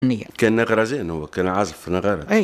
كان نغرزان، هو كان عازف نغارة. اي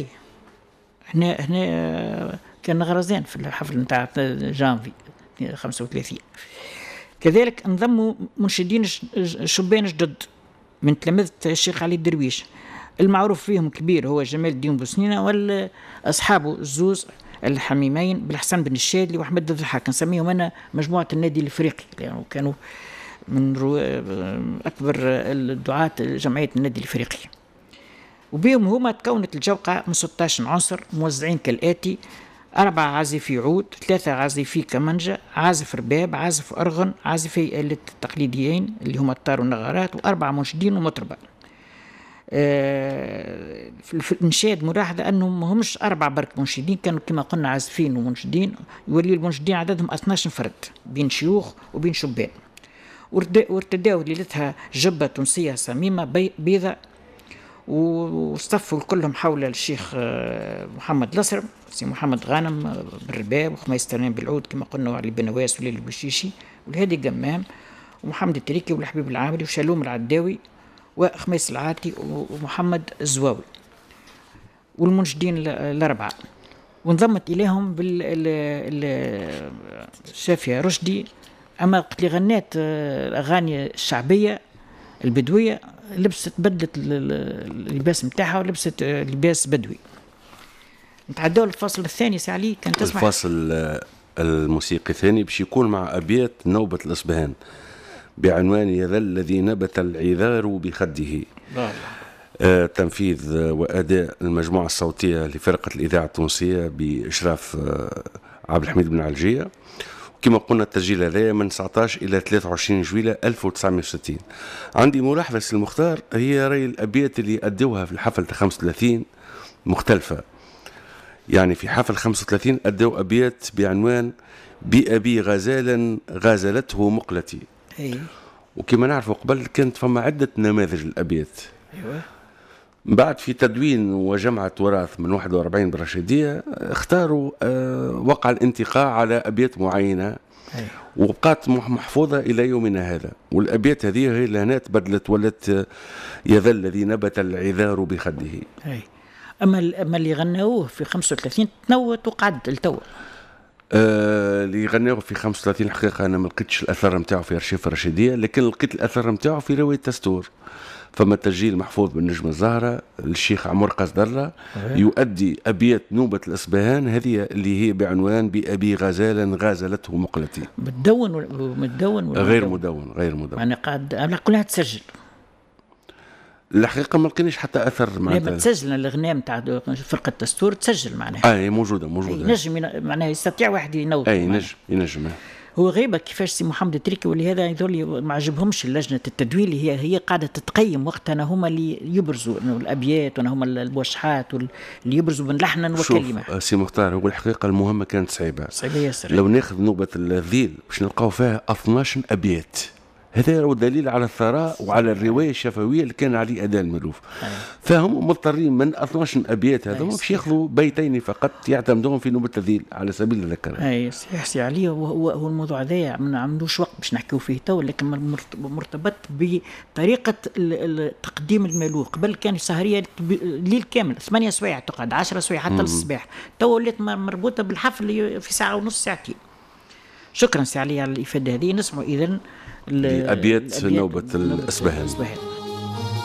هنا كان نغرزان في الحفل نتاع جانفي 35. كذلك انضموا منشدين شبان جدد من تلامذة الشيخ علي الدرويش، المعروف فيهم كبير هو جمال الدين بوسنينة، والأصحابه الزوز الحميمين بالحسن بن الشادلي وأحمد الضحاك، نسميهم أنا مجموعة النادي الإفريقي، لأنه كانوا من أكبر الدعاة جمعية النادي الإفريقي. وبهم هما تكونت الجوقة من 16 عنصر موزعين كالآتي: 4 عازفي عود، 3 عازفي كمنجة، عازف رباب، عازف أرغن، عازفي آلة التقليديين اللي هما الطار والنغارات، و4 منشدين ومطربة. في الإنشاد ملاحظة أنهم ما همش 4 برك منشدين، كانوا كما قلنا عازفين ومنشدين، يولي المنشدين عددهم 12 فرد بين شيوخ وبين شبان. وارتداوا ليلتها جبة تونسية صميمة بيضة، واصطفوا كلهم حول الشيخ محمد الأسرم، سي محمد غانم بالرباب، وخميس ترنين بالعود كما قلنا، وعلي بن نواس وليل البشيشي والهادي الجمام ومحمد التريكي والحبيب العامري وشالوم العداوي وخميس العاتي ومحمد الزواوي والمنشدين الأربعة. وانضمت إليهم شافية رشدي. أما قلت لي غنات الأغاني الشعبية البدوية، لبست بدلة اللباس متاعها ولبست لباس بدوي. نتعدوا الفصل الثاني سي علي، كان تسمع الفصل الموسيقي الثاني باش يكون مع أبيات نوبة الإصبهان بعنوان يذل الذي نبت العذار بخده. تنفيذ وأداء المجموعة الصوتية لفرقة الإذاعة التونسية بإشراف عبد الحميد بن علجية. كما قلنا التسجيل هذا من 19 إلى 23 جويلة 1960. عندي ملاحظة سي المختار، هي راي الأبيات اللي أدوها في الحفل 35 مختلفة. يعني في حفل 35 أدوا أبيات بعنوان بأبي غزالا غازلته مقلتي. وكما نعرف قبل كانت فما عدة نماذج الأبيات. بعد في تدوين وجمعة وراث من 41 بالرشيدية اختاروا وقع الانتقاء على أبيات معينة وبقات محفوظة إلى يومنا هذا. والأبيات هذه هي اللي هنا تبدلت ولت يذل الذي نبت العذار بخده. أما اللي غنوه في 35 تنوت وقعد التو. اللي غنوه في 35 الحقيقة أنا ما لقيتش الأثر نتاعو في أرشيف الرشيدية، لكن لقيت الأثر نتاعو في رواية تستور. فما تسجيل محفوظ بالنجمة الزهرة للشيخ عمر قصدرة يؤدي أبيات نوبة الإصبهان هذه اللي هي بعنوان بأبي غزالا غازلته مقلتي. متدون غير مدون. أنا قاعد كلها تسجل. الحقيقة ما لقيناش حتى أثر معناتها. لا تسجل الأغنية نتاع فرقة تستور تسجل معناها. هي موجودة. نجم معناها يستطيع واحد ينوض. ينجم. هو غيبة كيفاش سي محمد التريكي، ولهذا يظل ما عجبهمش لجنة التدوين اللي هي قاعدة تتقيم وقتها هما اللي يبرزوا انه الابيات وانا هما البوشحات اللي يبرزوا من لحنا وكلمة. شوف سي مختار، هو الحقيقة المهمة كانت صعيبة ياسر. لو ناخذ نوبة الذيل باش نلقاو فيها 12 أبيات. هذا هو دليل على الثراء وعلى الرواية الشفوية اللي كان عليه أداء الملوف. فهم مضطرين من 12 أبيات هذوما باش ياخذوا بيتين فقط يعتمدون في نوبة الذيل على سبيل الذكر. اي صحيح سي علي. هو الموضوع هذا ما عندوش وقت باش نحكيو فيه تو، لكن مرتبط بطريقة تقديم الملوف. قبل كان سهرية ليل كامل 8 سوايع تقعد 10 سوايع حتى للصباح، تو ولات مربوطة بالحفل في ساعة ونص ساعتين. شكرا سي علي على الإفادة هذه. نسمعوا إذن أبيات نوبة الإصبهان.